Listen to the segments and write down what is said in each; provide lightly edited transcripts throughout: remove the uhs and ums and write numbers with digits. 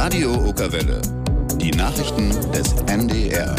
Radio Okerwelle. Die Nachrichten des NDR.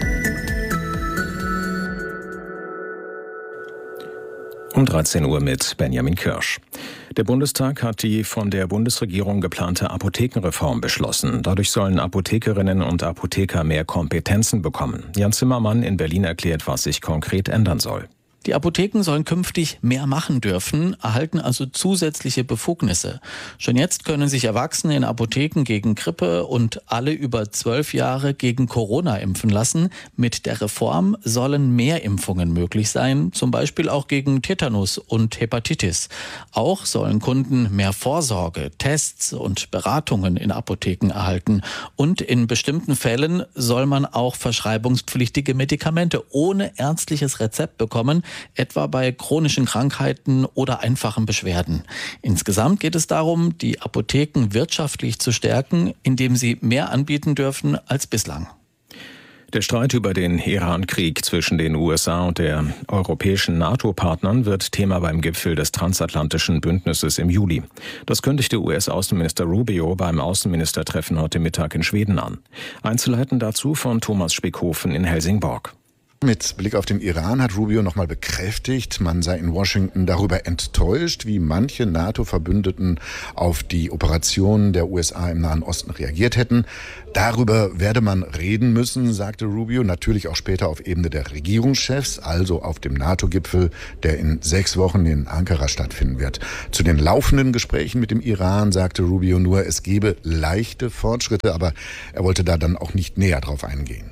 Um 13 Uhr mit Benjamin Kirsch. Der Bundestag hat die von der Bundesregierung geplante Apothekenreform beschlossen. Dadurch sollen Apothekerinnen und Apotheker mehr Kompetenzen bekommen. Jan Zimmermann in Berlin erklärt, was sich konkret ändern soll. Die Apotheken sollen künftig mehr machen dürfen, erhalten also zusätzliche Befugnisse. Schon jetzt können sich Erwachsene in Apotheken gegen Grippe und alle über 12 Jahre gegen Corona impfen lassen. Mit der Reform sollen mehr Impfungen möglich sein, zum Beispiel auch gegen Tetanus und Hepatitis. Auch sollen Kunden mehr Vorsorge, Tests und Beratungen in Apotheken erhalten. Und in bestimmten Fällen soll man auch verschreibungspflichtige Medikamente ohne ärztliches Rezept bekommen, etwa bei chronischen Krankheiten oder einfachen Beschwerden. Insgesamt geht es darum, die Apotheken wirtschaftlich zu stärken, indem sie mehr anbieten dürfen als bislang. Der Streit über den Iran-Krieg zwischen den USA und der europäischen NATO-Partnern wird Thema beim Gipfel des transatlantischen Bündnisses im Juli. Das kündigte US-Außenminister Rubio beim Außenministertreffen heute Mittag in Schweden an. Einzelheiten dazu von Thomas Spickhofen in Helsingborg. Mit Blick auf den Iran hat Rubio nochmal bekräftigt, man sei in Washington darüber enttäuscht, wie manche NATO-Verbündeten auf die Operationen der USA im Nahen Osten reagiert hätten. Darüber werde man reden müssen, sagte Rubio, natürlich auch später auf Ebene der Regierungschefs, also auf dem NATO-Gipfel, der in 6 Wochen in Ankara stattfinden wird. Zu den laufenden Gesprächen mit dem Iran sagte Rubio nur, es gebe leichte Fortschritte, aber er wollte da dann auch nicht näher drauf eingehen.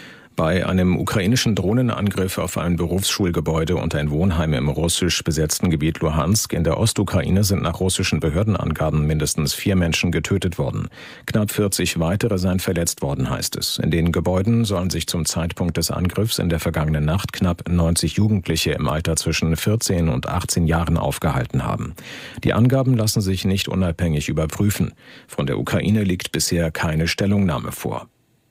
Bei einem ukrainischen Drohnenangriff auf ein Berufsschulgebäude und ein Wohnheim im russisch besetzten Gebiet Luhansk in der Ostukraine sind nach russischen Behördenangaben mindestens 4 Menschen getötet worden. Knapp 40 weitere seien verletzt worden, heißt es. In den Gebäuden sollen sich zum Zeitpunkt des Angriffs in der vergangenen Nacht knapp 90 Jugendliche im Alter zwischen 14 und 18 Jahren aufgehalten haben. Die Angaben lassen sich nicht unabhängig überprüfen. Von der Ukraine liegt bisher keine Stellungnahme vor.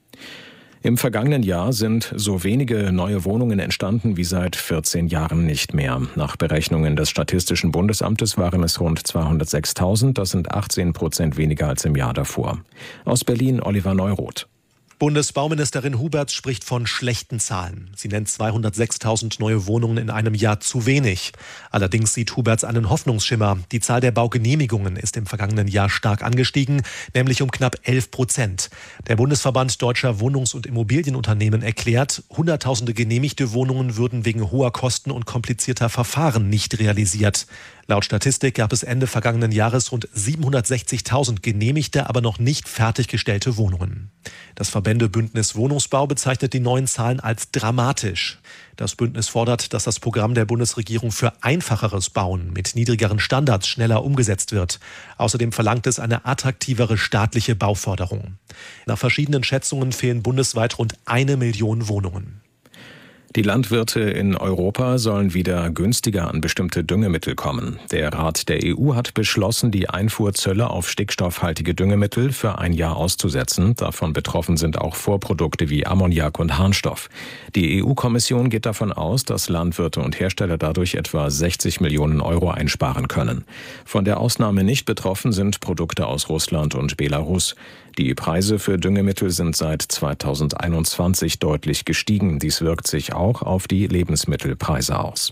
Im vergangenen Jahr sind so wenige neue Wohnungen entstanden wie seit 14 Jahren nicht mehr. Nach Berechnungen des Statistischen Bundesamtes waren es rund 206.000, das sind 18% weniger als im Jahr davor. Aus Berlin Oliver Neuroth. Bundesbauministerin Huberts spricht von schlechten Zahlen. Sie nennt 206.000 neue Wohnungen in einem Jahr zu wenig. Allerdings sieht Huberts einen Hoffnungsschimmer. Die Zahl der Baugenehmigungen ist im vergangenen Jahr stark angestiegen, nämlich um knapp 11%. Der Bundesverband Deutscher Wohnungs- und Immobilienunternehmen erklärt, Hunderttausende genehmigte Wohnungen würden wegen hoher Kosten und komplizierter Verfahren nicht realisiert. Laut Statistik gab es Ende vergangenen Jahres rund 760.000 genehmigte, aber noch nicht fertiggestellte Wohnungen. Das Verbändebündnis Wohnungsbau bezeichnet die neuen Zahlen als dramatisch. Das Bündnis fordert, dass das Programm der Bundesregierung für einfacheres Bauen mit niedrigeren Standards schneller umgesetzt wird. Außerdem verlangt es eine attraktivere staatliche Bauförderung. Nach verschiedenen Schätzungen fehlen bundesweit rund 1 Million Wohnungen. Die Landwirte in Europa sollen wieder günstiger an bestimmte Düngemittel kommen. Der Rat der EU hat beschlossen, die Einfuhrzölle auf stickstoffhaltige Düngemittel für ein Jahr auszusetzen. Davon betroffen sind auch Vorprodukte wie Ammoniak und Harnstoff. Die EU-Kommission geht davon aus, dass Landwirte und Hersteller dadurch etwa 60 Millionen Euro einsparen können. Von der Ausnahme nicht betroffen sind Produkte aus Russland und Belarus. Die Preise für Düngemittel sind seit 2021 deutlich gestiegen. Dies wirkt sich auch auf die Lebensmittelpreise aus.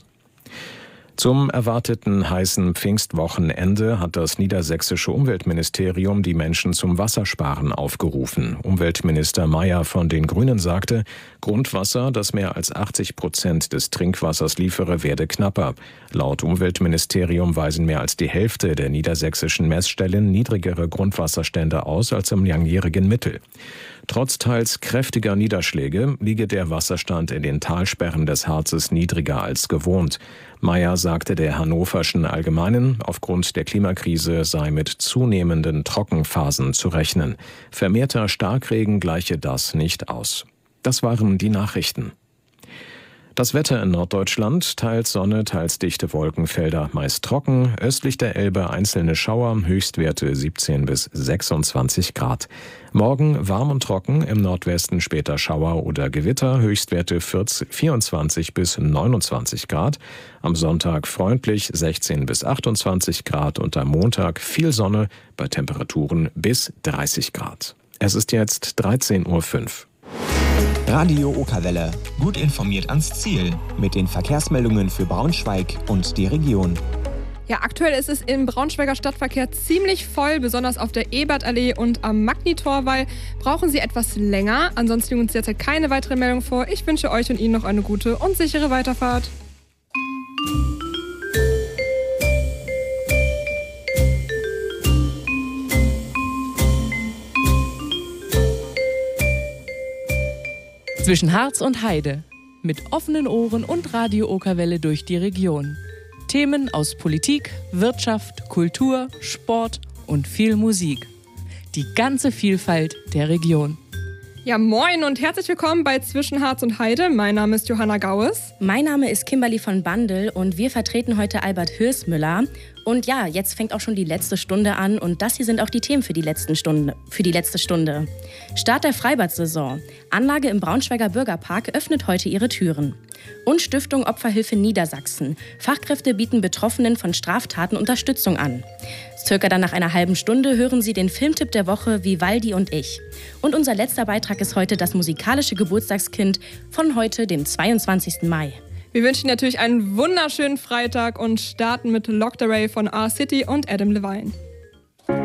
Zum erwarteten heißen Pfingstwochenende hat das niedersächsische Umweltministerium die Menschen zum Wassersparen aufgerufen. Umweltminister Mayer von den Grünen sagte, Grundwasser, das mehr als 80% des Trinkwassers liefere, werde knapper. Laut Umweltministerium weisen mehr als die Hälfte der niedersächsischen Messstellen niedrigere Grundwasserstände aus als im langjährigen Mittel. Trotz teils kräftiger Niederschläge liege der Wasserstand in den Talsperren des Harzes niedriger als gewohnt. Mayer sagte der Hannoverschen Allgemeinen, aufgrund der Klimakrise sei mit zunehmenden Trockenphasen zu rechnen. Vermehrter Starkregen gleiche das nicht aus. Das waren die Nachrichten. Das Wetter in Norddeutschland: teils Sonne, teils dichte Wolkenfelder, meist trocken. Östlich der Elbe einzelne Schauer, Höchstwerte 17 bis 26 Grad. Morgen warm und trocken, im Nordwesten später Schauer oder Gewitter, Höchstwerte 24 bis 29 Grad. Am Sonntag freundlich 16 bis 28 Grad und am Montag viel Sonne bei Temperaturen bis 30 Grad. Es ist jetzt 13:05 Uhr. Radio Okerwelle. Gut informiert ans Ziel. Mit den Verkehrsmeldungen für Braunschweig und die Region. Ja, aktuell ist es im Braunschweiger Stadtverkehr ziemlich voll, besonders auf der Ebertallee und am Magni-Torwall. Brauchen Sie etwas länger? Ansonsten liegen uns derzeit keine weiteren Meldungen vor. Ich wünsche euch und Ihnen noch eine gute und sichere Weiterfahrt. Zwischen Harz und Heide. Mit offenen Ohren und Radio Okerwelle durch die Region. Themen aus Politik, Wirtschaft, Kultur, Sport und viel Musik. Die ganze Vielfalt der Region. Ja, moin und herzlich willkommen bei Zwischen Harz und Heide. Mein Name ist Johanna Gaues. Mein Name ist Kimberly von Bandel und wir vertreten heute Albert Hörsmüller. Und ja, jetzt fängt auch schon die letzte Stunde an und das hier sind auch die Themen für die letzte Stunde. Start der Freibad-Saison. Anlage im Braunschweiger Bürgerpark öffnet heute ihre Türen. Und Stiftung Opferhilfe Niedersachsen. Fachkräfte bieten Betroffenen von Straftaten Unterstützung an. Circa dann nach einer halben Stunde hören Sie den Filmtipp der Woche Vivaldi und ich. Und unser letzter Beitrag ist heute das musikalische Geburtstagskind von heute, dem 22. Mai. Wir wünschen Ihnen natürlich einen wunderschönen Freitag und starten mit Locked Array von R-City und Adam Levine.